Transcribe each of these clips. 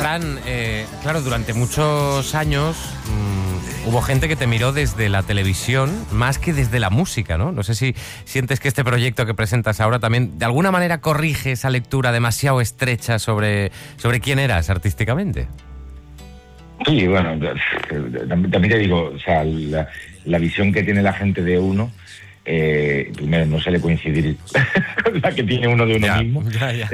Fran, claro, durante muchos años hubo gente que te miró desde la televisión más que desde la música, ¿no? No sé si sientes que este proyecto que presentas ahora también de alguna manera corrige esa lectura demasiado estrecha sobre quién eras artísticamente. Sí, bueno, también te digo, o sea, la visión que tiene la gente de uno, primero no suele coincidir con la que tiene uno de uno mismo.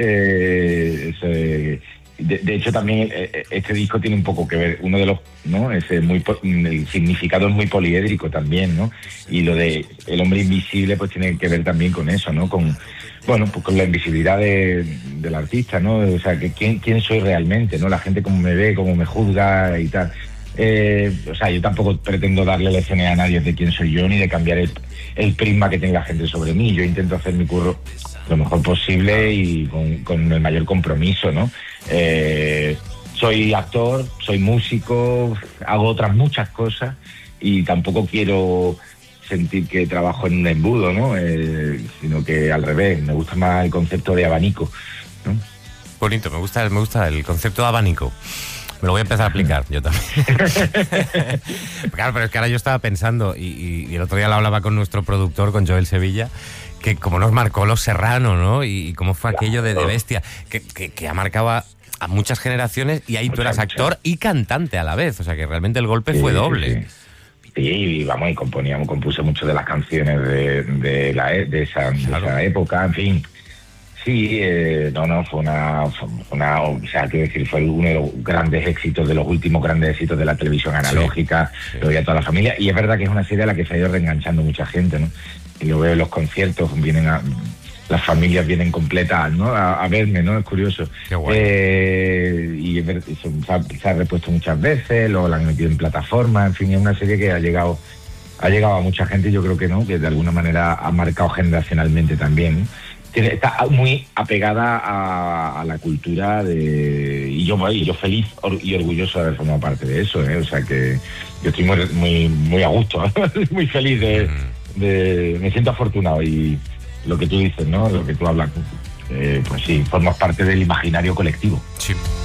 De hecho, también este disco tiene un poco que ver, uno de los, ¿no? El significado es muy poliédrico también, ¿no? Y lo de el hombre invisible, pues tiene que ver también con eso, ¿no? Con la invisibilidad del artista, ¿no? O sea, que quién soy realmente, ¿no? La gente cómo me ve, cómo me juzga y tal. O sea, yo tampoco pretendo darle lecciones a nadie de quién soy yo, ni de cambiar el prisma que tiene la gente sobre mí. Yo intento hacer mi curro lo mejor posible y con el mayor compromiso, ¿no? Soy actor, soy músico, hago otras muchas cosas y tampoco quiero sentir que trabajo en un embudo, ¿no? Sino que al revés, me gusta más el concepto de abanico, ¿no? Bonito, me gusta el concepto de abanico. Me lo voy a empezar a aplicar yo también. Claro, pero es que ahora yo estaba pensando, y el otro día lo hablaba con nuestro productor, con Joel Sevilla, que como nos marcó Los Serrano, ¿no? Y cómo fue aquello de Bestia, que ha marcado a muchas generaciones, y ahí tú eras actor y cantante a la vez. O sea que realmente el golpe fue doble. Sí, y vamos, y compuse muchas de las canciones de esa época, en fin. Sí, fue una, o sea, quiero decir, fue uno de los grandes éxitos, de los últimos grandes éxitos de la televisión analógica, lo veía toda la familia, y es verdad que es una serie a la que se ha ido reenganchando mucha gente, ¿no? Y lo veo en los conciertos, las familias vienen completas, ¿no? A verme, ¿no? Es curioso. Qué guay. Y se ha repuesto muchas veces, luego la han metido en plataformas, en fin, es una serie que ha llegado a mucha gente, y yo creo que no, que de alguna manera ha marcado generacionalmente también, ¿no? Está muy apegada a la cultura y yo feliz y orgulloso de haber formado parte de eso, ¿eh? O sea que yo estoy muy a gusto, muy feliz me siento afortunado, y lo que tú dices, ¿no? Lo que tú hablas, pues sí, formas parte del imaginario colectivo. Sí.